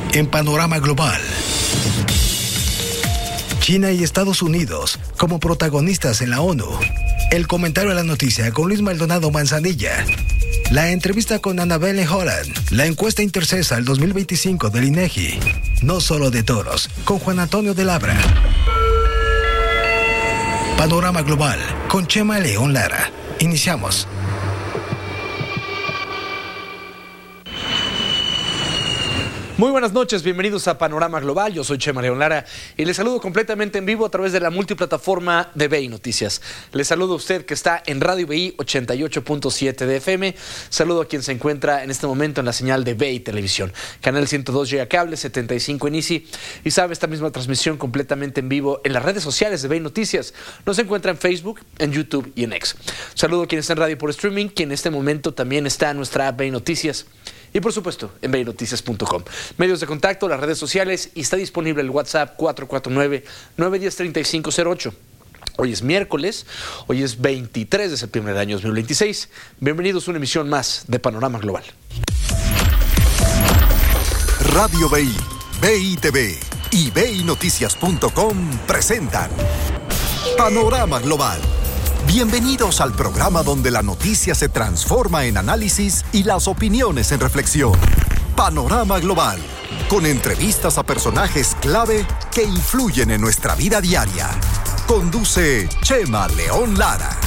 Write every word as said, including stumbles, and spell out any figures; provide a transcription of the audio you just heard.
en Panorama Global. China y Estados Unidos como protagonistas en la ONU. El comentario a la noticia con Luis Maldonado Manzanilla. La entrevista con Annabelle Holland. La encuesta Intercesa al dos mil veinticinco del INEGI. No solo de toros, con Juan Antonio de Labra. Panorama Global con Chema León Lara. Iniciamos. Muy buenas noches, bienvenidos a Panorama Global, yo soy Chema León Lara y les saludo completamente en vivo a través de la multiplataforma de B I Noticias. Les saludo a usted que está en Radio B I ochenta y ocho punto siete de F M, saludo a quien se encuentra en este momento en la señal de B I Televisión, canal ciento dos llega cable, setenta y cinco en Easy y sabe esta misma transmisión completamente en vivo en las redes sociales de B I Noticias. Nos encuentra en Facebook, en YouTube y en X. Saludo a quien está en radio por streaming, quien en este momento también está en nuestra app B I Noticias. Y por supuesto, en B I Noticias punto com. Medios de contacto, las redes sociales y está disponible el WhatsApp cuatro cuatro nueve, nueve uno cero, tres cinco cero ocho. Hoy es miércoles, hoy es veintitrés de septiembre del año dos mil veintiséis. Bienvenidos a una emisión más de Panorama Global. Radio B I, B I T V y B I Noticias punto com presentan Panorama Global. Bienvenidos al programa donde la noticia se transforma en análisis y las opiniones en reflexión. Panorama Global, con entrevistas a personajes clave que influyen en nuestra vida diaria. Conduce Chema León Lara.